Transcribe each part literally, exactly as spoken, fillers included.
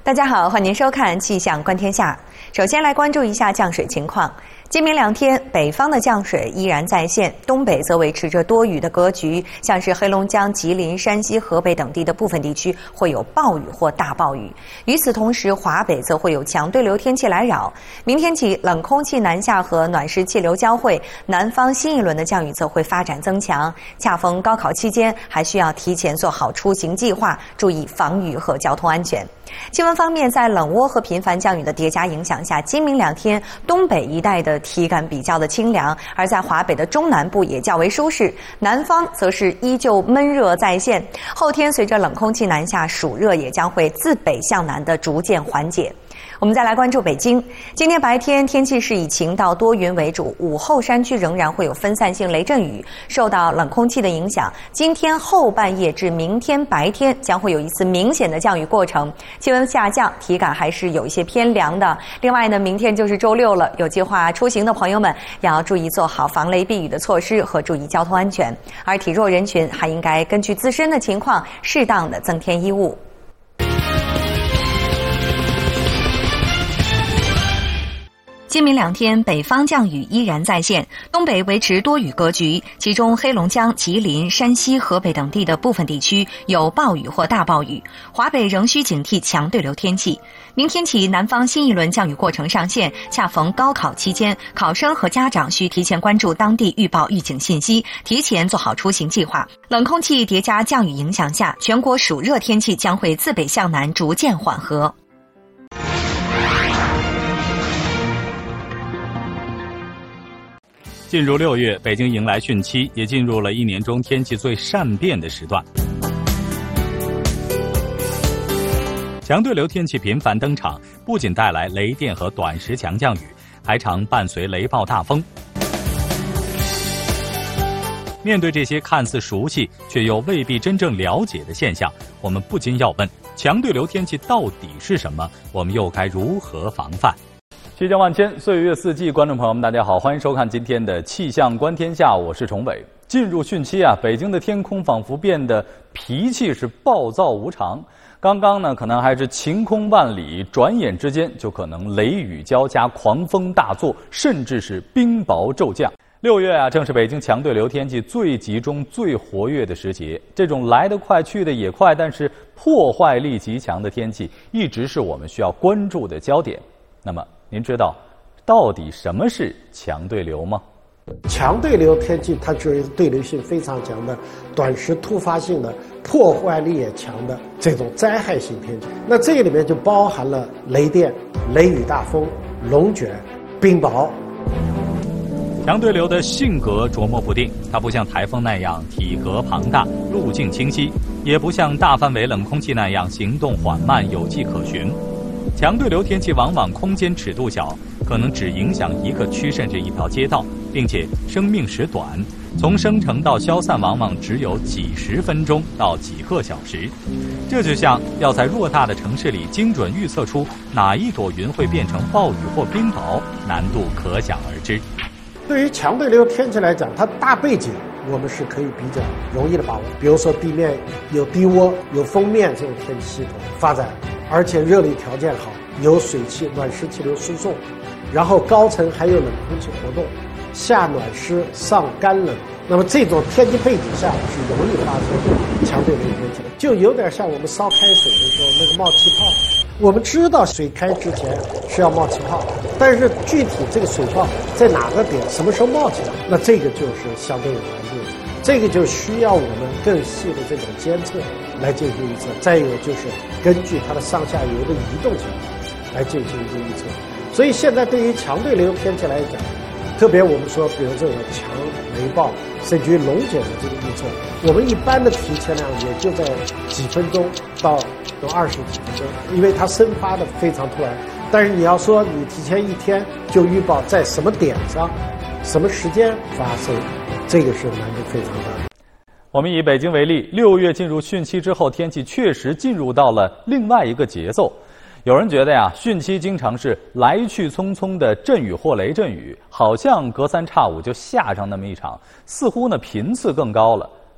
大家好，欢迎收看气象观天下。首先来关注一下降水情况。今明两天，北方的降水依然在线，东北则维持着多雨的格局，像是黑龙江、吉林、山西、河北等地的部分地区会有暴雨或大暴雨。与此同时，华北则会有强对流天气来扰。明天起，冷空气南下和暖湿气流交汇，南方新一轮的降雨则会发展增强。恰逢高考期间，还需要提前做好出行计划，注意防雨和交通安全。气温方面，在冷涡和频繁降雨的叠加影响下，今明两天东北一带的体感比较的清凉，而在华北的中南部也较为舒适，南方则是依旧闷热在线。后天随着冷空气南下，暑热也将会自北向南的逐渐缓解。我们再来关注北京，今天白天天气是以晴到多云为主，午后山区仍然会有分散性雷阵雨。受到冷空气的影响，今天后半夜至明天白天将会有一次明显的降雨过程，气温下降，体感还是有一些偏凉的。另外呢，明天就是周六了，有计划出行的朋友们要注意做好防雷避雨的措施和注意交通安全，而体弱人群还应该根据自身的情况适当的增添衣物。今明两天，北方降雨依然在线，东北维持多雨格局，其中黑龙江、吉林、山西、河北等地的部分地区有暴雨或大暴雨，华北仍需警惕强对流天气。明天起，南方新一轮降雨过程上线，恰逢高考期间，考生和家长需提前关注当地预报预警信息，提前做好出行计划。冷空气叠加降雨影响下，全国暑热天气将会自北向南逐渐缓和。 进入六月，北京迎来汛期，也进入了一年中天气最善变的时段。强对流天气频繁登场，不仅带来雷电和短时强降雨，还常伴随雷暴大风。面对这些看似熟悉却又未必真正了解的现象，我们不禁要问：强对流天气到底是什么？我们又该如何防范？气象万千，岁月四季，观众朋友们，大家好，欢迎收看今天的气象观天下，我是崇伟。进入汛期啊，北京的天空仿佛变得脾气是暴躁无常。刚刚呢，可能还是晴空万里，转眼之间就可能雷雨交加，狂风大作，甚至是冰雹骤降。六月啊，正是北京强对流天气最集中、最活跃的时节。这种来得快、去得也快，但是破坏力极强的天气，一直是我们需要关注的焦点。那么，您知道到底什么是强对流吗？ 强对流天气它就是对流性非常强的、短时突发性的、破坏力也强的这种灾害性天气。那这里面就包含了雷电、雷雨大风、龙卷、冰雹。 强对流的性格琢磨不定，它不像台风那样体格庞大、路径清晰，也不像大范围冷空气那样行动缓慢、有迹可循。强对流天气往往空间尺度小，可能只影响一个区甚至一条街道，并且生命时短，从生成到消散往往只有几十分钟到几个小时。这就像要在偌大的城市里精准预测出哪一朵云会变成暴雨或冰雹，难度可想而知。 对于强对流天气来讲，它大背景我们是可以比较容易的把握，比如说地面有低涡、有锋面这种天气系统发展，而且热力条件好，有水汽、暖湿气流输送，然后高层还有冷空气活动，下暖湿，上干冷。那么这种天气背景下是容易发生强对流天气的，就有点像我们烧开水的时候那个冒气泡。我们知道水开之前是要冒气泡，但是具体这个水泡在哪个点、什么时候冒起来，那这个就是相对有难度的。这个就需要我们更细的这种监测来进行预测。再有就是根据它的上下游的移动情况来进行一个预测。所以现在对于强对流天气来讲，特别我们说，比如这种强雷暴甚至于龙卷的这个预测，我们一般的提前量也就在几分钟到有二十几分钟，因为它生发的非常突然。但是你要说你提前一天就预报在什么点上、什么时间发生，这个是难度非常大的。 我们以北京为例，六月进入汛期之后，天气确实进入到了另外一个节奏。有人觉得呀，汛期经常是来去匆匆的阵雨或雷阵雨，好像隔三差五就下上那么一场，似乎呢频次更高了。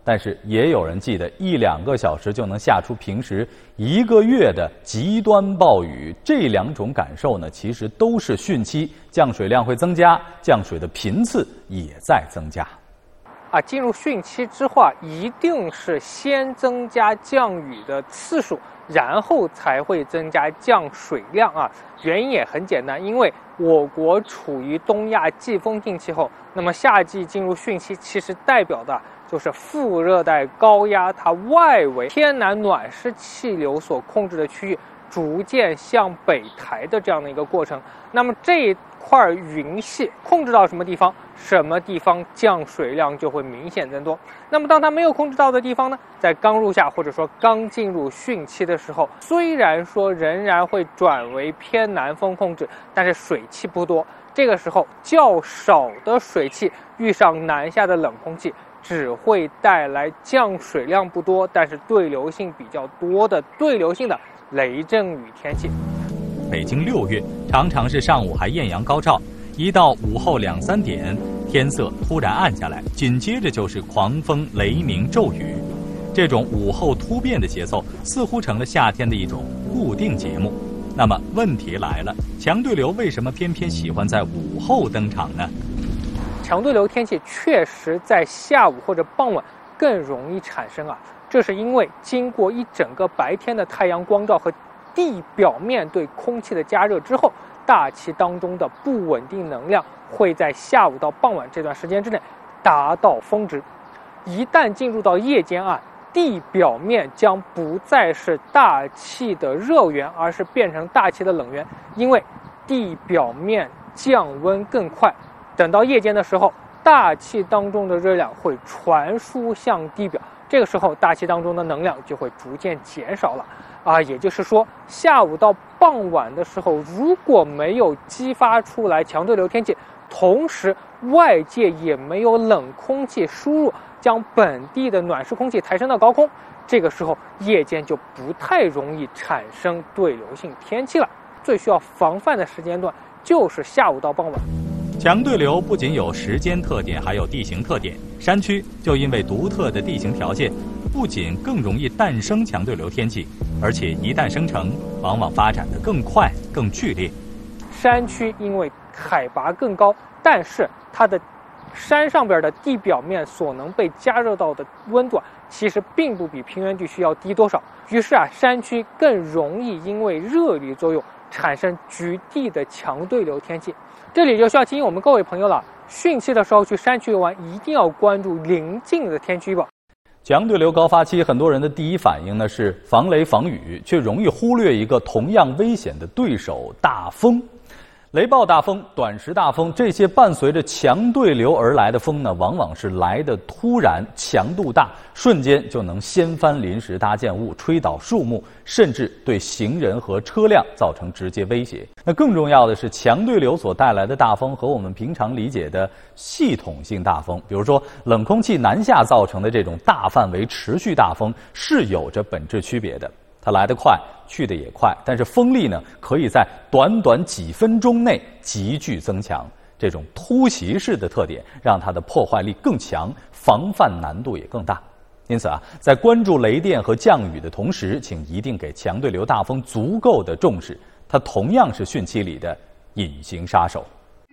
但是也有人记得一两个小时就能下出平时一个月的极端暴雨，这两种感受呢，其实都是汛期，降水量会增加，降水的频次也在增加。 啊，进入汛期之后啊，一定是先增加降雨的次数，然后才会增加降水量啊。原因也很简单，因为我国处于东亚季风性气候，那么夏季进入汛期，其实代表的就是副热带高压它外围天南暖湿气流所控制的区域逐渐向北抬的这样的一个过程。那么这一块云系控制到什么地方，什么地方降水量就会明显增多。那么当它没有控制到的地方呢，在刚入夏或者说刚进入汛期的时候，虽然说仍然会转为偏南风控制，但是水汽不多。这个时候较少的水汽遇上南下的冷空气，只会带来降水量不多，但是对流性比较多的对流性的雷阵雨天气。 北京六月常常是上午还艳阳高照，一到午后两三点，天色突然暗下来，紧接着就是狂风、雷鸣、骤雨。这种午后突变的节奏，似乎成了夏天的一种固定节目。那么问题来了，强对流为什么偏偏喜欢在午后登场呢？ 强对流天气确实在下午或者傍晚更容易产生啊，这是因为经过一整个白天的太阳光照和地表面对空气的加热之后，大气当中的不稳定能量会在下午到傍晚这段时间之内达到峰值。一旦进入到夜间啊，地表面将不再是大气的热源，而是变成大气的冷源，因为地表面降温更快。等到夜间的时候，大气当中的热量会传输向地表，这个时候大气当中的能量就会逐渐减少了啊，也就是说，下午到傍晚的时候，如果没有激发出来强对流天气，同时外界也没有冷空气输入，将本地的暖湿空气抬升到高空，这个时候夜间就不太容易产生对流性天气了。最需要防范的时间段就是下午到傍晚。 强对流不仅有时间特点，还有地形特点。山区就因为独特的地形条件，不仅更容易诞生强对流天气，而且一旦生成，往往发展得更快、更剧烈。 山区因为海拔更高，但是它的山上边的地表面所能被加热到的温度啊，其实并不比平原地区要低多少。于是啊，山区更容易因为热力作用产生局地的强对流天气。这里就需要提醒我们各位朋友了，汛期的时候去山区游玩，一定要关注临近的天气预报。 强对流高发期，很多人的第一反应呢是防雷防雨，却容易忽略一个同样危险的对手——大风。雷暴大风、短时大风，这些伴随着强对流而来的风呢，往往是来得突然，强度大，瞬间就能掀翻临时搭建物，吹倒树木，甚至对行人和车辆造成直接威胁。那更重要的是，强对流所带来的大风和我们平常理解的系统性大风，比如说冷空气南下造成的这种大范围持续大风，是有着本质区别的。它来得快，去得也快，但是风力呢，可以在短短几分钟内急剧增强。这种突袭式的特点，让它的破坏力更强，防范难度也更大。因此啊，在关注雷电和降雨的同时，请一定给强对流大风足够的重视，它同样是汛期里的隐形杀手。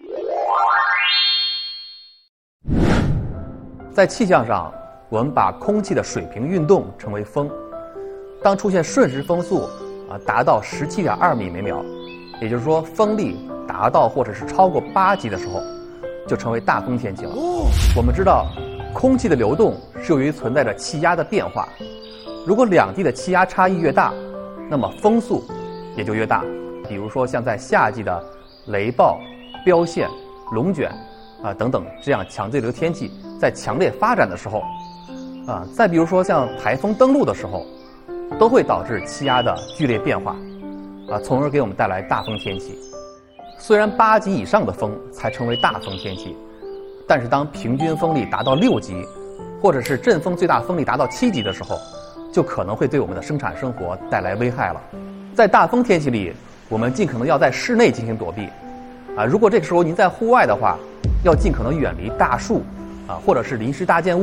在气象上，我们把空气的水平运动称为风。当出现瞬时风速啊达到十七点二米每秒，也就是说风力达到或者是超过八级的时候，就成为大风天气了。我们知道，空气的流动是由于存在着气压的变化，如果两地的气压差异越大，那么风速也就越大。比如说像在夏季的雷暴、飙线、龙卷啊等等这样强对流天气在强烈发展的时候，啊，再比如说像台风登陆的时候，都会导致气压的剧烈变化，啊，从而给我们带来大风天气。虽然八级以上的风才成为大风天气，但是当平均风力达到六级，或者是阵风最大风力达到七级的时候，就可能会对我们的生产生活带来危害了。在大风天气里，我们尽可能要在室内进行躲避，啊，如果这个时候您在户外的话，要尽可能远离大树，啊，或者是临时搭建物，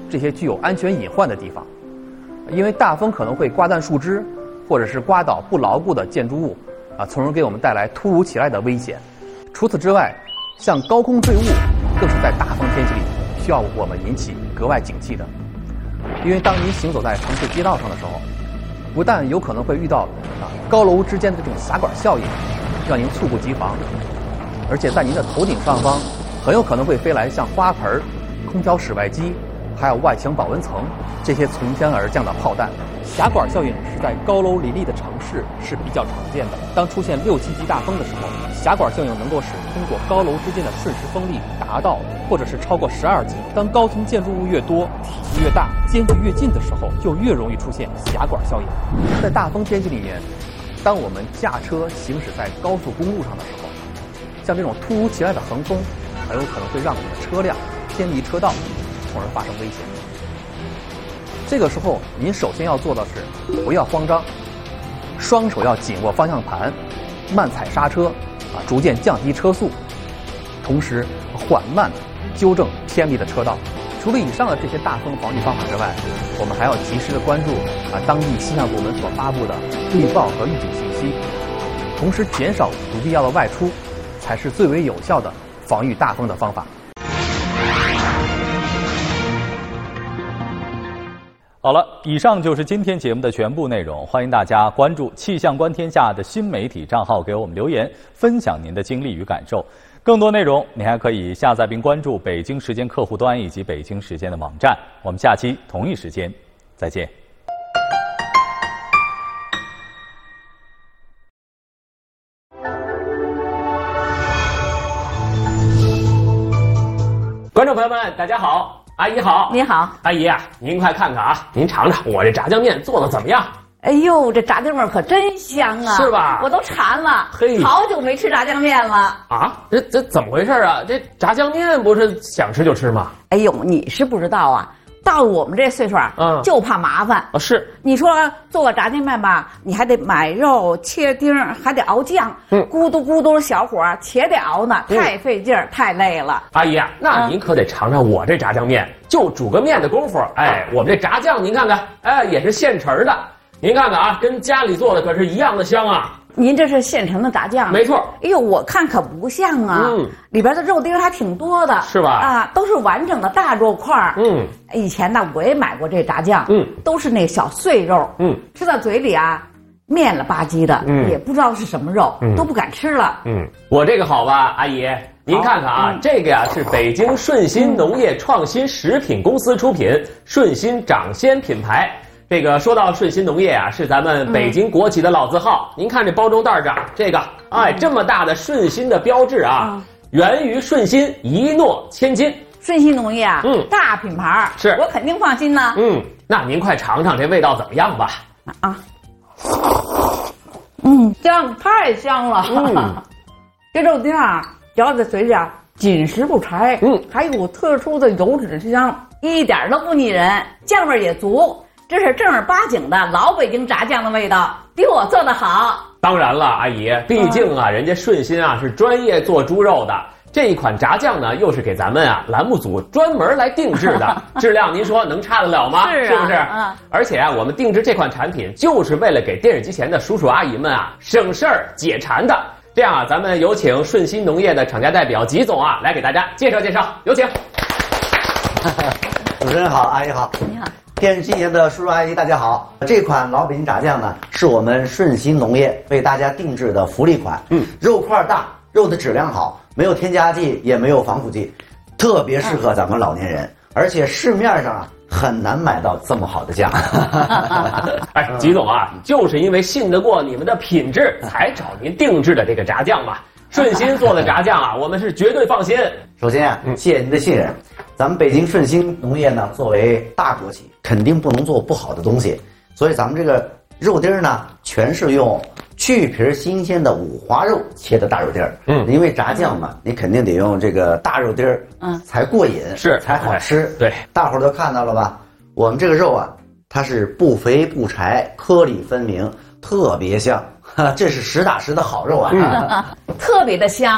这些具有安全隐患的地方，因为大风可能会刮断树枝，或者是刮倒不牢固的建筑物，啊，从而给我们带来突如其来的危险。除此之外，像高空坠物，更是在大风天气里需要我们引起格外警惕的。因为当您行走在城市街道上的时候，不但有可能会遇到啊高楼之间的这种狭管效应，让您猝不及防，而且在您的头顶上方，很有可能会飞来像花盆、空调室外机，还有外墙保温层这些从天而降的炮弹。狭管效应是在高楼林立的城市是比较常见的。当出现六七级大风的时候，狭管效应能够使通过高楼之间的瞬时风力达到或者是超过十二级。当高层建筑物越多、体积越大、间距越近的时候，就越容易出现狭管效应。在大风天气里面，当我们驾车行驶在高速公路上的时候，像这种突如其来的横风，很有可能会让我们的车辆偏离车道，从而发生危险。这个时候，您首先要做的是不要慌张，双手要紧握方向盘，慢踩刹车，啊，逐渐降低车速，同时缓慢纠正偏离的车道。除了以上的这些大风防御方法之外，我们还要及时的关注啊当地气象部门所发布的预报和预警信息，同时减少不必要的外出，才是最为有效的防御大风的方法。 好了，以上就是今天节目的全部内容。欢迎大家关注气象观天下的新媒体账号，给我们留言，分享您的经历与感受。更多内容，您还可以下载并关注北京时间客户端以及北京时间的网站。我们下期同一时间再见。 观众朋友们，大家好。阿姨好， 您好， 阿姨啊，您快看看啊，您尝尝我这炸酱面做的怎么样？ 哎呦，这炸酱面可真香啊， 是吧？ 我都馋了， 嘿， 好久没吃炸酱面了啊！这这怎么回事啊？这炸酱面不是想吃就吃吗？ 哎呦，你是不知道啊，到了我们这岁数啊，嗯，就怕麻烦啊。是， 你说做个炸酱面吧，你还得买肉、切丁，还得熬酱，嗯，咕嘟咕嘟小火且得熬呢，太费劲儿，太累了。 阿姨啊，那您可得尝尝我这炸酱面，就煮个面的功夫，哎，我们这炸酱您看看，哎，也是现成的。您看看啊，跟家里做的可是一样的香啊！ 您这是现成的炸酱， 没错。 哎呦，我看可不像啊，嗯，里边的肉丁还挺多的， 是吧？ 啊，都是完整的大肉块。 嗯， 以前呢我也买过这炸酱，嗯，都是那小碎肉，嗯，吃到嘴里啊，面了吧唧的，嗯，也不知道是什么肉，嗯，都不敢吃了。 嗯，我这个好吧，阿姨，您看看啊，嗯、这个呀是北京顺鑫农业创新食品公司出品，顺鑫掌鲜品牌。这个说到顺鑫农业啊，是咱们北京国企的老字号。嗯、您看这包装袋上这个，哎，这么大的顺鑫的标志啊，嗯、源于顺鑫，一诺千金。 顺鑫农业啊，嗯，大品牌， 是我肯定放心呢。 嗯，那您快尝尝这味道怎么样吧？ 啊，嗯，酱太香了。嗯，这肉丁啊，嚼在嘴里啊，紧实不柴，嗯，还有股特殊的油脂香，一点都不腻人，酱味也足。这是正儿八经的老北京炸酱的味道，比我做的好。 当然了，阿姨，毕竟啊，嗯、人家顺鑫啊是专业做猪肉的，这一款炸酱呢，又是给咱们啊栏目组专门来定制的，质量您说能差得了吗？ 是、啊、 是不是？ 嗯。 而且啊，我们定制这款产品，就是为了给电视机前的叔叔阿姨们啊省事儿解馋的。这样啊，咱们有请顺鑫农业的厂家代表吉总啊，来给大家介绍介绍，有请。 主持人好，阿姨好， 你好。 电视机前的叔叔阿姨大家好，这款老北京炸酱呢，是我们顺鑫农业为大家定制的福利款。嗯，肉块大，肉的质量好，没有添加剂，也没有防腐剂，特别适合咱们老年人。嗯、而且市面上啊很难买到这么好的酱。 哎，吉总啊，就是因为信得过你们的品质，才找您定制的这个炸酱嘛。顺鑫做的炸酱啊，我们是绝对放心。 首先啊，谢谢您的信任。咱们北京顺鑫农业呢，作为大国企，肯定不能做不好的东西，所以咱们这个肉丁呢，全是用去皮新鲜的五花肉切的大肉丁儿。嗯，因为炸酱嘛，你肯定得用这个大肉丁儿，嗯，才过瘾， 是才好吃。 对， 大伙儿都看到了吧？我们这个肉啊，它是不肥不柴，颗粒分明，特别香。这是实打实的好肉啊， 嗯、特别的香。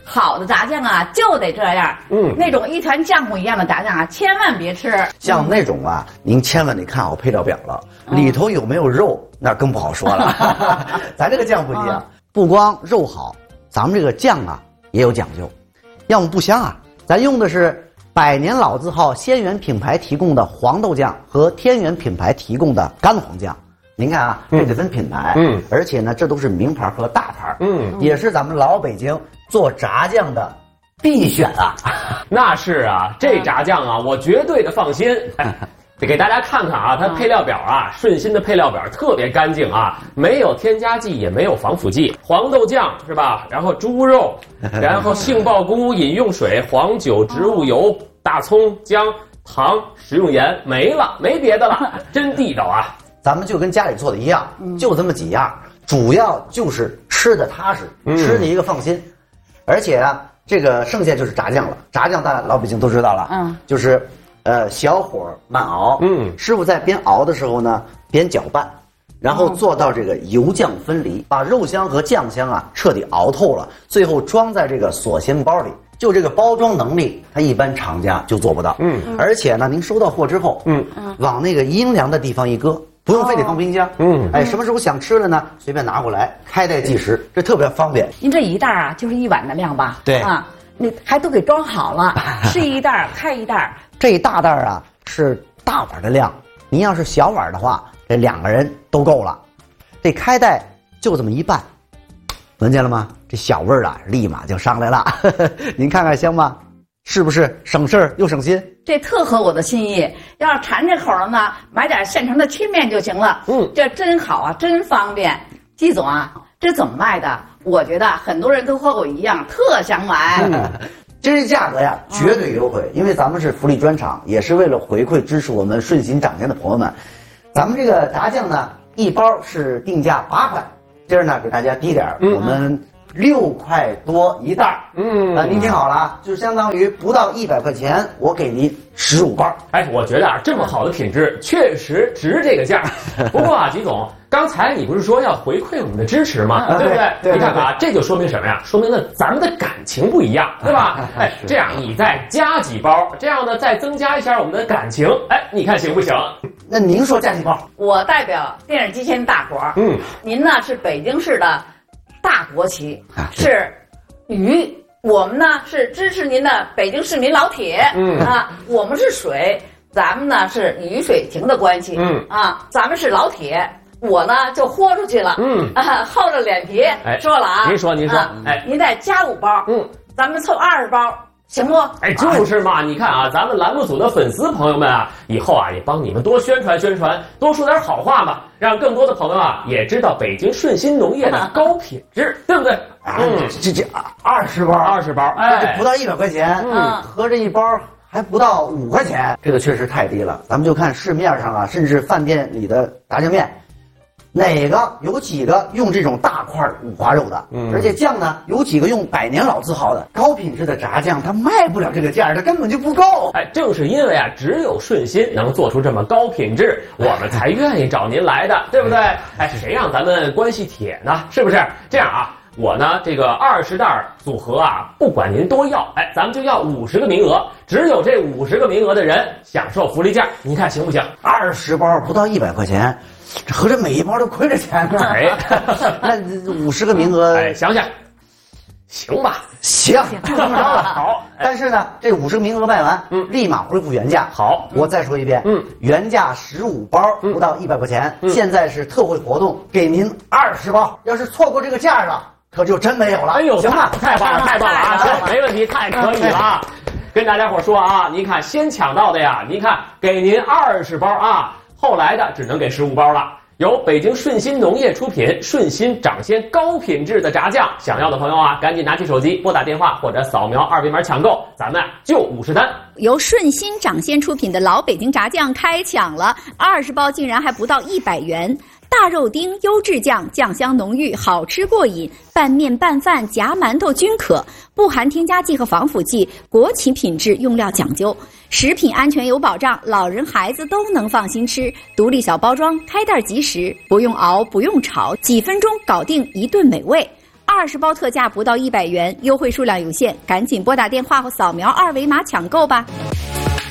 好的炸酱啊，就得这样。嗯，那种一团浆糊一样的炸酱啊，千万别吃。 像那种啊，您千万得看好配料表了，里头有没有肉，那更不好说了。咱这个酱不一样，不光肉好，咱们这个酱啊也有讲究，要么不香啊。咱用的是百年老字号仙源品牌提供的黄豆酱和天元品牌提供的干黄酱。您看啊，这得分品牌，嗯，而且呢，这都是名牌和大牌，嗯，也是咱们老北京做炸酱的必选啊。 那是啊，这炸酱啊，我绝对的放心。得给大家看看啊，它配料表啊，顺心的配料表特别干净啊，没有添加剂，也没有防腐剂。黄豆酱是吧？然后猪肉，然后杏鲍菇、饮用水、黄酒、植物油、大葱、姜、糖、食用盐，没了，没别的了，真地道啊！ 咱们就跟家里做的一样，就这么几样，主要就是吃的踏实，吃的一个放心。而且啊，这个剩下就是炸酱了。炸酱大家老北京都知道了，嗯，就是呃小火慢熬，嗯，师傅在边熬的时候呢，边搅拌，然后做到这个油酱分离，把肉香和酱香啊彻底熬透了，最后装在这个锁鲜包里。就这个包装能力，它一般厂家就做不到。嗯，而且呢，您收到货之后，嗯，往那个阴凉的地方一搁。不用非得放冰箱，嗯，哎，什么时候想吃了呢？随便拿过来，开袋即食，这特别方便。 您这一袋啊，就是一碗的量吧？ 对啊，那还都给装好了，是一袋开一袋。 这一大袋啊是大碗的量，您要是小碗的话，这两个人都够了。这开袋就这么一拌，闻见了吗？这小味儿啊，立马就上来了。您看看香吗？是不是省事儿又省心？ 这特合我的心意。要是馋这口了呢，买点现成的切面就行了。嗯，这真好啊，真方便。季总啊，这怎么卖的？我觉得很多人都和我一样，特想买。 嗯，这价格呀，绝对优惠，因为咱们是福利专场，也是为了回馈支持我们顺心掌鲜的朋友们。咱们这个炸酱呢，一包是定价八块，今儿呢给大家低点儿，嗯、我们。六块多一袋，嗯啊，您听好了，就相当于不到一百块钱，我给您十五包。 哎，我觉得啊，这么好的品质，确实值这个价。不过啊，吉总，刚才你不是说要回馈我们的支持吗？对不对？对，你看看啊，这就说明什么呀？说明了咱们的感情不一样，对吧？哎，这样你再加几包，这样呢再增加一下我们的感情。哎，你看行不行？ 那您说加几包？ 我代表电视机前大伙儿，嗯，您呢是北京市的。大国旗是鱼，我们呢是支持您的北京市民老铁，嗯啊，我们是水，咱们呢是鱼水情的关系，嗯啊，咱们是老铁，我呢就豁出去了，嗯啊，厚着脸皮、哎、说了啊， 您说您说，哎， 您再加五包，嗯，咱们凑二十包。行不？ 哎，就是嘛！你看啊，咱们栏目组的粉丝朋友们啊，以后啊也帮你们多宣传宣传，多说点好话嘛，让更多的朋友啊也知道北京顺心农业的高品质，对不对？ 嗯，这这二十包， 二十包，哎， 这不到一百块钱，嗯，合着一包还不到五块钱，这个确实太低了。咱们就看市面上啊，甚至饭店里的炸酱面。哪个有几个用这种大块五花肉的？嗯，而且酱呢，有几个用百年老字号的高品质的炸酱，它卖不了这个价，它根本就不够。 哎，正是因为啊，只有顺心能做出这么高品质，我们才愿意找您来的，对不对？哎，谁让咱们关系铁呢？是不是？这样啊，我呢这个二十袋组合啊，不管您多要，哎，咱们就要五十个名额，只有这五十个名额的人享受福利价，您看行不行？ 二十包不到一百块钱。这合着每一包都亏着钱呢，哎，那五十个名额， 哎，想想，行吧？ 行，就这么着了。好，但是呢，这五十个名额卖完，嗯，立马恢复原价。 好， 我再说一遍，嗯，原价十五包不到一百块钱，嗯，现在是特惠活动，给您二十包。要是错过这个价了，可就真没有了。 哎呦， 行吧， 太棒了，太棒了啊！行，没问题，太可以了。跟大家伙说啊，您看先抢到的呀，您看给您二十包啊。后来的只能给十五包了。由北京顺心农业出品，顺心掌鲜高品质的炸酱，想要的朋友啊，赶紧拿起手机拨打电话或者扫描二维码抢购，咱们就五十单。 由顺心掌鲜出品的老北京炸酱开抢了，二十包竟然还不到一百元。大肉丁优质酱，酱香浓郁，好吃过瘾，拌面拌饭夹馒头均可，不含添加剂和防腐剂，国企品质，用料讲究，食品安全有保障，老人孩子都能放心吃。独立小包装，开袋即食，不用熬不用炒，几分钟搞定一顿美味。 二十包特价不到一百元，优惠数量有限，赶紧拨打电话或扫描二维码抢购吧。